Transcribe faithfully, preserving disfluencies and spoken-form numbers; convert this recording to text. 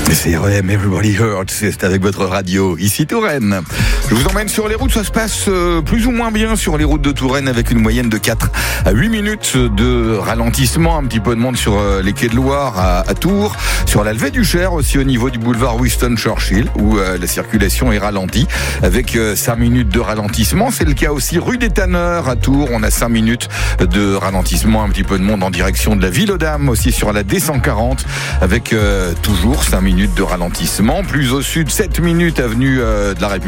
C'est R E M, Everybody Hurts, c'est avec votre radio, ici Touraine. Je vous emmène sur les routes, ça se passe euh, plus ou moins bien sur les routes de Touraine avec une moyenne de quatre à huit minutes de ralentissement, un petit peu de monde sur euh, les quais de Loire à, à Tours, sur la levée du Cher aussi au niveau du boulevard Winston Churchill où euh, la circulation est ralentie avec euh, cinq minutes de ralentissement. C'est le cas aussi rue des Tanneurs à Tours, on a cinq minutes de ralentissement, un petit peu de monde en direction de la Ville aux Dames aussi sur la D cent quarante avec euh, toujours cinq minutes de ralentissement. Plus au sud, sept minutes avenue euh, de la République.